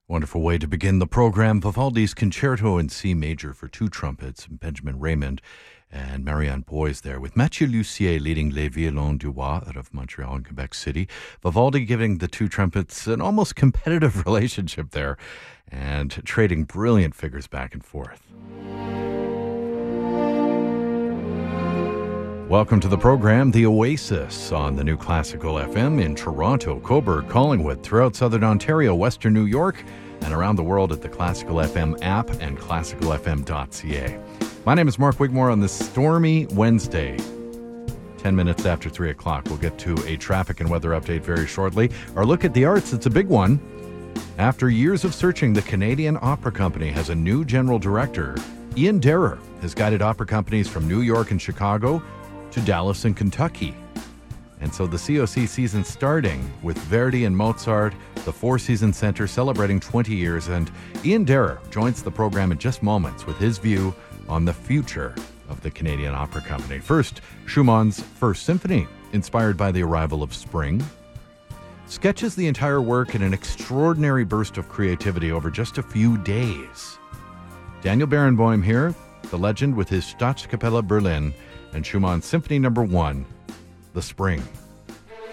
Wonderful way to begin the program. Vivaldi's Concerto in C Major for two trumpets, Benjamin Raymond and Marianne Boys there, with Mathieu Lussier leading Les Violons du Roi out of Montreal and Quebec City. Vivaldi giving the two trumpets an almost competitive relationship there and trading brilliant figures back and forth. Welcome to the program, The Oasis, on the new Classical FM in Toronto, Cobourg, Collingwood, throughout Southern Ontario, Western New York, and around the world at the Classical FM app and classicalfm.ca. My name is Mark Wigmore on this stormy Wednesday, 10 minutes after 3 o'clock. We'll get to a traffic and weather update very shortly. Our look at the arts, it's a big one. After years of searching, the Canadian Opera Company has a new general director. Ian Derer has guided opera companies from New York and Chicago to Dallas and Kentucky. And so the COC season starting with Verdi and Mozart, the Four Seasons Center celebrating 20 years, and Ian Derer joins the program in just moments with his view on the future of the Canadian Opera Company. First, Schumann's First Symphony, inspired by the arrival of spring, sketches the entire work in an extraordinary burst of creativity over just a few days. Daniel Barenboim here, the legend with his Staatskapelle Berlin, and Schumann's Symphony No. 1, The Spring.